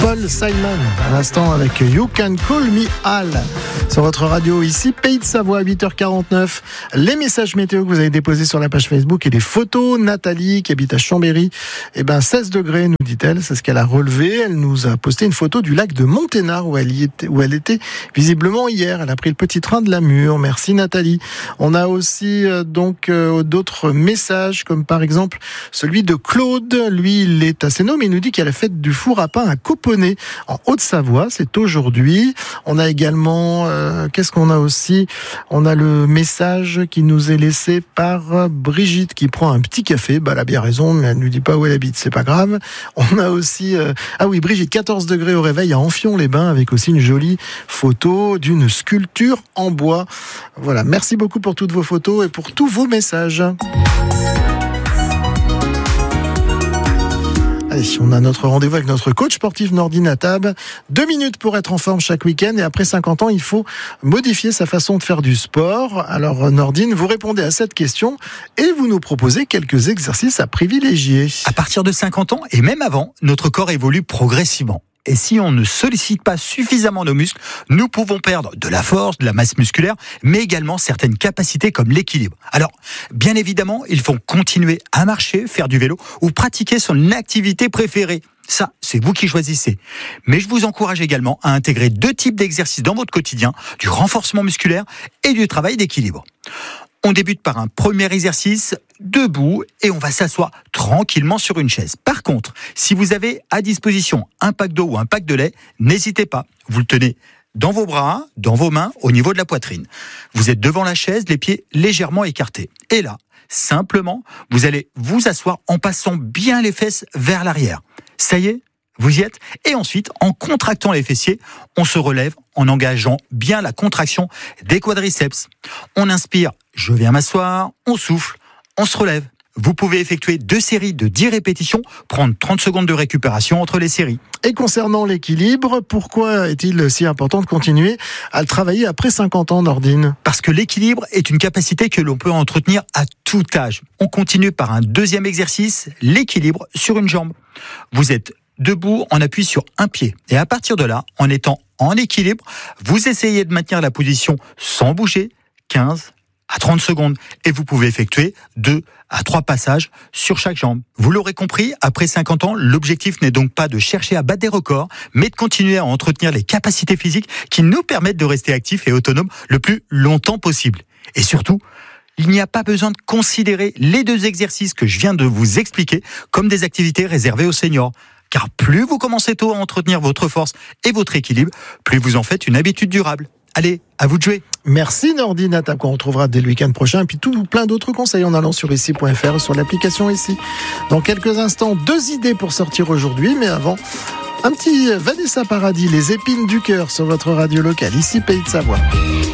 Paul Simon, à l'instant avec You Can Call Me Al. Sur votre radio ici, Pays de Savoie, 8h49. Les messages météo que vous avez déposés sur la page Facebook et les photos. Nathalie, qui habite à Chambéry, 16 degrés, nous dit-elle, c'est ce qu'elle a relevé. Elle nous a posté une photo du lac de Monténard où elle était visiblement hier. Elle a pris le petit train de la Mure. Merci Nathalie. On a aussi d'autres messages, comme par exemple celui de Claude. Lui, il est à Sénaux, mais il nous dit qu'il y a la fête du four à pain à Coponnet, en Haute-Savoie. C'est aujourd'hui. On a également, qu'est-ce qu'on a aussi ? On a le message qui nous est laissé par Brigitte, qui prend un petit café. Elle a bien raison, mais elle ne nous dit pas où elle habite, c'est pas grave. On a aussi, Brigitte, 14 degrés au réveil à Enfion-les-Bains, avec aussi une jolie photo d'une sculpture en bois. Voilà, merci beaucoup pour toutes vos photos et pour tous vos messages. Allez, on a notre rendez-vous avec notre coach sportif Nordine Atab. 2 minutes pour être en forme chaque week-end, et après 50 ans, il faut modifier sa façon de faire du sport. Alors Nordine, vous répondez à cette question et vous nous proposez quelques exercices à privilégier. À partir de 50 ans et même avant, notre corps évolue progressivement. Et si on ne sollicite pas suffisamment nos muscles, nous pouvons perdre de la force, de la masse musculaire, mais également certaines capacités comme l'équilibre. Alors, bien évidemment, il faut continuer à marcher, faire du vélo ou pratiquer son activité préférée. Ça, c'est vous qui choisissez. Mais je vous encourage également à intégrer 2 types d'exercices dans votre quotidien, du renforcement musculaire et du travail d'équilibre. On débute par un premier exercice debout et on va s'asseoir tranquillement sur une chaise. Par contre, si vous avez à disposition un pack d'eau ou un pack de lait, n'hésitez pas. Vous le tenez dans vos bras, dans vos mains, au niveau de la poitrine. Vous êtes devant la chaise, les pieds légèrement écartés. Et là, simplement, vous allez vous asseoir en passant bien les fesses vers l'arrière. Ça y est ? Vous y êtes ? Et ensuite, en contractant les fessiers, on se relève en engageant bien la contraction des quadriceps. On inspire, je viens m'asseoir, on souffle, on se relève. Vous pouvez effectuer 2 séries de 10 répétitions, prendre 30 secondes de récupération entre les séries. Et concernant l'équilibre, pourquoi est-il si important de continuer à le travailler après 50 ans, Nordine ? Parce que l'équilibre est une capacité que l'on peut entretenir à tout âge. On continue par un deuxième exercice, l'équilibre sur une jambe. Vous êtes debout en appui sur un pied. Et à partir de là, en étant en équilibre, vous essayez de maintenir la position sans bouger, 15 à 30 secondes. Et vous pouvez effectuer 2 à 3 passages sur chaque jambe. Vous l'aurez compris, après 50 ans, l'objectif n'est donc pas de chercher à battre des records, mais de continuer à entretenir les capacités physiques qui nous permettent de rester actifs et autonomes le plus longtemps possible. Et surtout, il n'y a pas besoin de considérer les 2 exercices que je viens de vous expliquer comme des activités réservées aux seniors. Car plus vous commencez tôt à entretenir votre force et votre équilibre, plus vous en faites une habitude durable. Allez, à vous de jouer. Merci Nordine Atab, qu'on retrouvera dès le week-end prochain. Et puis plein d'autres conseils en allant sur ici.fr et sur l'application ici. Dans quelques instants, 2 idées pour sortir aujourd'hui. Mais avant, un petit Vanessa Paradis, les épines du cœur sur votre radio locale, ici Pays de Savoie.